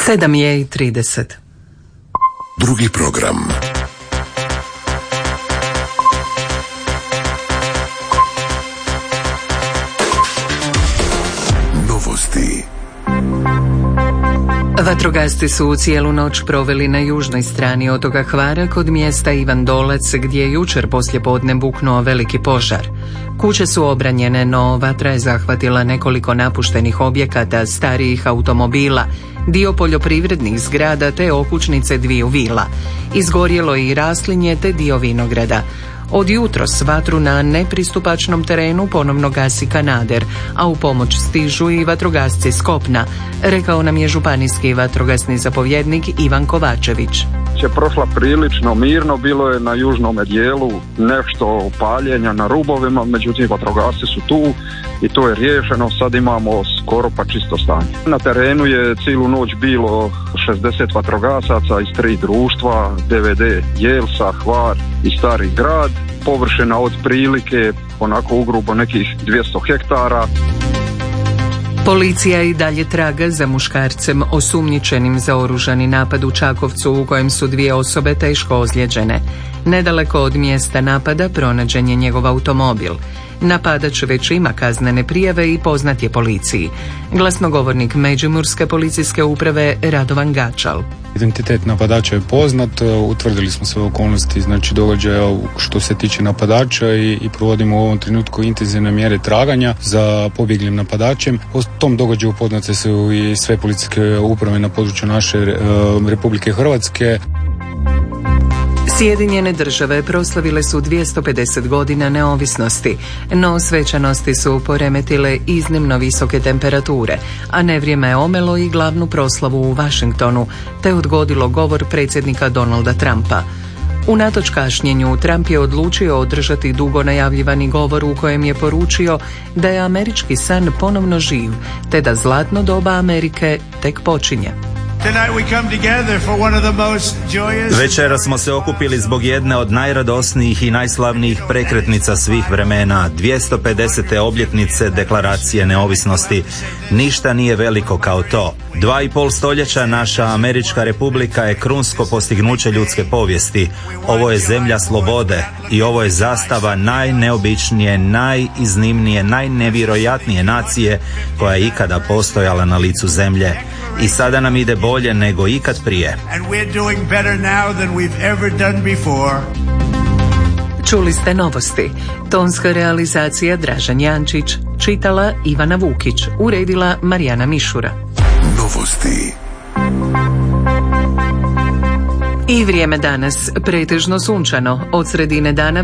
7:30. Drugi program. Novosti. Vatrogasci su cijelu noć proveli na južnoj strani otoka Hvara kod mjesta Ivan Dolac gdje je jučer poslijepodne buknuo veliki požar. Kuće su obranjene, no vatra je zahvatila nekoliko napuštenih objekata, starijih automobila, dio poljoprivrednih zgrada te okućnice dviju vila. Izgorjelo je i raslinje te dio vinograda. Od jutros vatru na nepristupačnom terenu ponovno gasi kanader, a u pomoć stižu i vatrogasci s kopna, rekao nam je županijski vatrogasni zapovjednik Ivan Kovačević. Je prošla prilično mirno, bilo je na južnom dijelu nešto paljenja na rubovima, međutim vatrogasci su tu i to je riješeno, sad imamo skoro pa čisto stanje. Na terenu je cijelu noć bilo 60 vatrogasaca iz 3 društva, DVD Jelsa, Hvar i Stari grad, površina od prilike onako ugrubo nekih 200 hektara. Policija i dalje traga za muškarcem osumnjičenim za oružani napad u Čakovcu u kojem su 2 osobe teško ozlijeđene. Nedaleko od mjesta napada pronađen je njegov automobil. Napadač već ima kaznene prijave i poznat je policiji. Glasnogovornik Međimurske policijske uprave Radovan Gačal. Identitet napadača je poznat, utvrdili smo sve okolnosti događaja što se tiče napadača i provodimo u ovom trenutku intenzivne mjere traganja za pobjeglim napadačem. O tom događaju poznate su i sve policijske uprave na području naše Republike Hrvatske. Sjedinjene države proslavile su 250 godina neovisnosti, no svečanosti su poremetile iznimno visoke temperature, a nevrijeme je omelo i glavnu proslavu u Washingtonu, te odgodilo govor predsjednika Donalda Trumpa. Unatoč kašnjenju, Trump je odlučio održati dugo najavljivani govor u kojem je poručio da je američki san ponovno živ, te da zlatno doba Amerike tek počinje. Večera smo se okupili zbog jedne od najradosnijih i najslavnijih prekretnica svih vremena, 250. obljetnice Deklaracije neovisnosti. Ništa nije veliko kao to. 2,5 stoljeća naša Američka republika je krunsko postignuće ljudske povijesti. Ovo je zemlja slobode i ovo je zastava najneobičnije, najiznimnije, najnevjerojatnije nacije koja je ikada postojala na licu zemlje. I sada nam ide bolje nego ikad prije. Čuli ste novosti. Tonska realizacija Dražen Jančić, čitala Ivana Vukić, uredila Marijana Mišura. Novosti. I vrijeme danas pretežno sunčano, od sredine dana